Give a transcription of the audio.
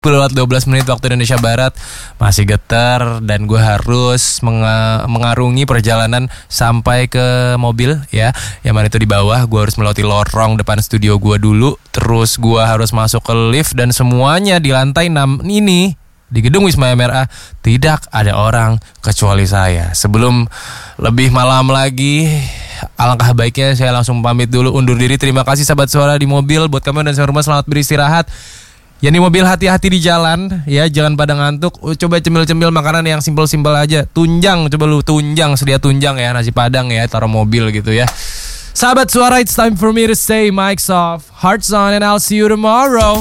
lewat 12 menit waktu Indonesia Barat. Masih getar dan gue harus mengarungi perjalanan sampai ke mobil ya. Yang mana itu di bawah, gue harus melewati lorong depan studio gue dulu. Terus gue harus masuk ke lift dan semuanya di lantai 6 ini di gedung Wisma MRA tidak ada orang kecuali saya. Sebelum lebih malam lagi, alangkah baiknya saya langsung pamit dulu, undur diri. Terima kasih sahabat suara di mobil. Buat kamu dan saya rumah, selamat beristirahat. Yang di mobil hati-hati di jalan ya, jangan pada ngantuk. Coba cemil-cemil makanan yang simpel-simpel aja. Tunjang, coba lu tunjang, sedia tunjang ya, nasi padang ya, taruh mobil gitu ya. Sahabat suara, it's time for me to say mics off, hearts on, and I'll see you tomorrow.